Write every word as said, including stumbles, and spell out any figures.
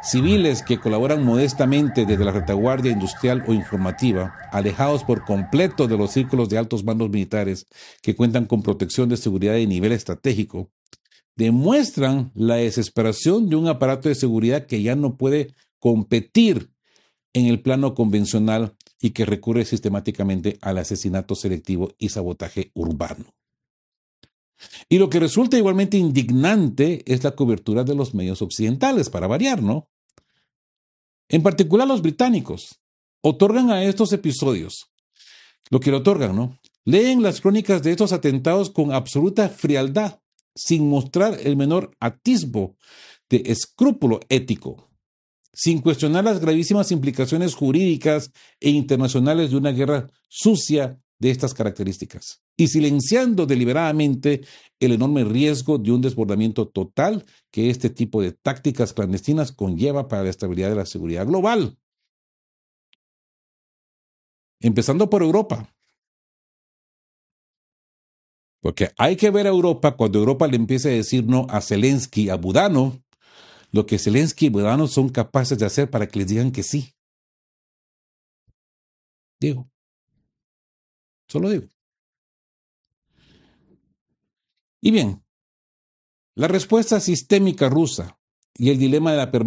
Civiles que colaboran modestamente desde la retaguardia industrial o informativa, alejados por completo de los círculos de altos mandos militares que cuentan con protección de seguridad de nivel estratégico, demuestran la desesperación de un aparato de seguridad que ya no puede competir en el plano convencional y que recurre sistemáticamente al asesinato selectivo y sabotaje urbano. Y lo que resulta igualmente indignante es la cobertura de los medios occidentales, para variar, ¿no? En particular los británicos otorgan a estos episodios lo que le otorgan, ¿no? Leen las crónicas de estos atentados con absoluta frialdad, sin mostrar el menor atisbo de escrúpulo ético, sin cuestionar las gravísimas implicaciones jurídicas e internacionales de una guerra sucia de estas características, y silenciando deliberadamente el enorme riesgo de un desbordamiento total que este tipo de tácticas clandestinas conlleva para la estabilidad de la seguridad global. Empezando por Europa. Porque hay que ver a Europa cuando Europa le empiece a decir no a Zelensky, a Budanov, lo que Zelensky y Budanov son capaces de hacer para que les digan que sí. Digo. Solo digo. Y bien, la respuesta sistémica rusa y el dilema de la permanencia